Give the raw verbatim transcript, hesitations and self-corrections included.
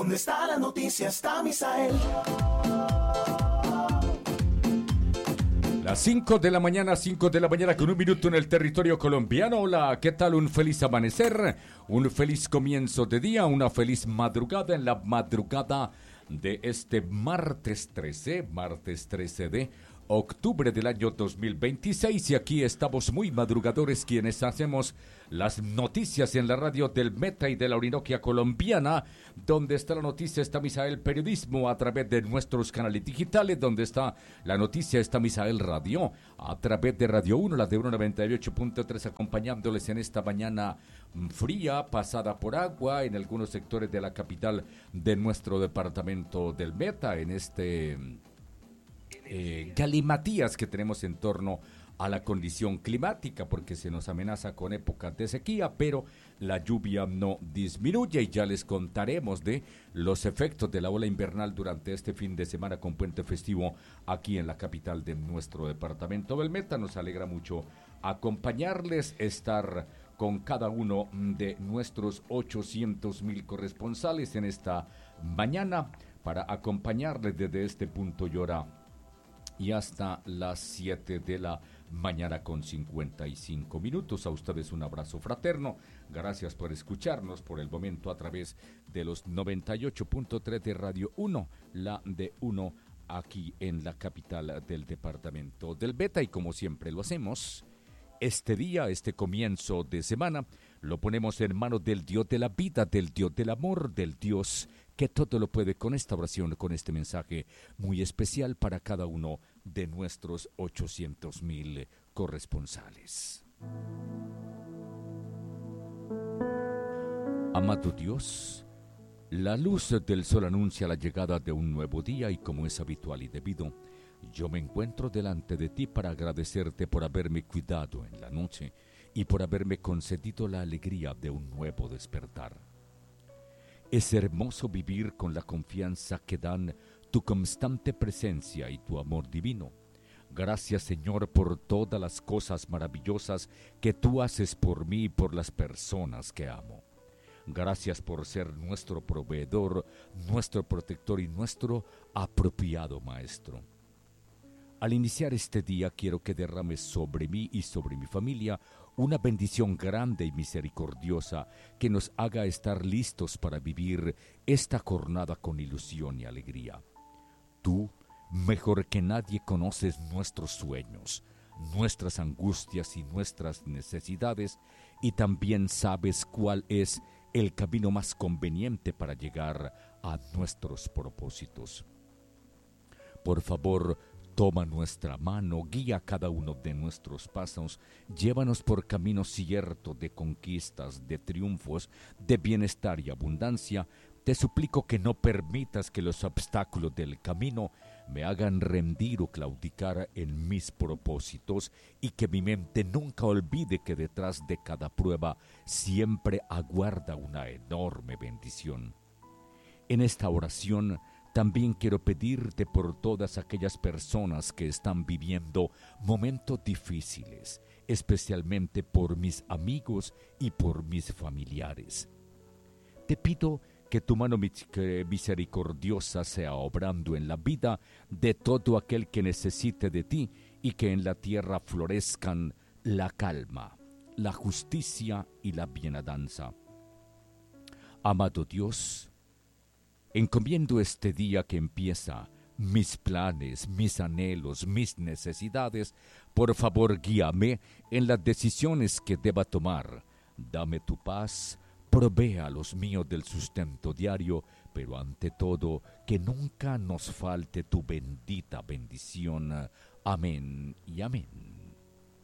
Donde está la noticia está Misael. Las cinco de la mañana, cinco de la mañana con un minuto en el territorio colombiano. Hola, ¿qué tal? Un feliz amanecer, un feliz comienzo de día, una feliz madrugada en la madrugada de este martes trece, martes trece de octubre del año dos mil veintiséis. Y aquí estamos muy madrugadores quienes hacemos las noticias en la radio del Meta y de la Orinoquia colombiana. Donde está la noticia está Misael Periodismo a través de nuestros canales digitales. Donde está la noticia está Misael Radio a través de Radio uno, la de uno noventa y ocho punto tres, acompañándoles en esta mañana fría, pasada por agua en algunos sectores de la capital de nuestro departamento del Meta, en este eh, galimatías que tenemos en torno a la condición climática, porque se nos amenaza con épocas de sequía, pero la lluvia no disminuye y ya les contaremos de los efectos de la ola invernal durante este fin de semana con puente festivo aquí en la capital de nuestro departamento del Meta. Nos alegra mucho acompañarles, estar con cada uno de nuestros ochocientos mil corresponsales en esta mañana para acompañarles desde este punto y hora y hasta las siete de la mañana con cincuenta y cinco minutos. A ustedes un abrazo fraterno. Gracias por escucharnos por el momento a través de los noventa y ocho punto tres de Radio uno, la de uno aquí en la capital del departamento del Meta. Y como siempre lo hacemos, este día, este comienzo de semana, lo ponemos en manos del Dios de la vida, del Dios del amor, del Dios que todo lo puede, con esta oración, con este mensaje muy especial para cada uno de nuestros ochocientos mil corresponsales. Amado Dios, la luz del sol anuncia la llegada de un nuevo día y, como es habitual y debido, yo me encuentro delante de ti para agradecerte por haberme cuidado en la noche y por haberme concedido la alegría de un nuevo despertar. Es hermoso vivir con la confianza que dan tu constante presencia y tu amor divino. Gracias, Señor, por todas las cosas maravillosas que tú haces por mí y por las personas que amo. Gracias por ser nuestro proveedor, nuestro protector y nuestro apropiado Maestro. Al iniciar este día quiero que derrames sobre mí y sobre mi familia una bendición grande y misericordiosa que nos haga estar listos para vivir esta jornada con ilusión y alegría. Tú, mejor que nadie, conoces nuestros sueños, nuestras angustias y nuestras necesidades, y también sabes cuál es el camino más conveniente para llegar a nuestros propósitos. Por favor, toma nuestra mano, guía cada uno de nuestros pasos, llévanos por camino cierto de conquistas, de triunfos, de bienestar y abundancia. Te suplico que no permitas que los obstáculos del camino me hagan rendir o claudicar en mis propósitos y que mi mente nunca olvide que detrás de cada prueba siempre aguarda una enorme bendición. En esta oración también quiero pedirte por todas aquellas personas que están viviendo momentos difíciles, especialmente por mis amigos y por mis familiares. Te pido que tu mano misericordiosa sea obrando en la vida de todo aquel que necesite de ti y que en la tierra florezcan la calma, la justicia y la bienadanza. Amado Dios, encomiendo este día que empieza, mis planes, mis anhelos, mis necesidades. Por favor, guíame en las decisiones que deba tomar. Dame tu paz, provea a los míos del sustento diario, pero ante todo, que nunca nos falte tu bendita bendición. Amén y amén.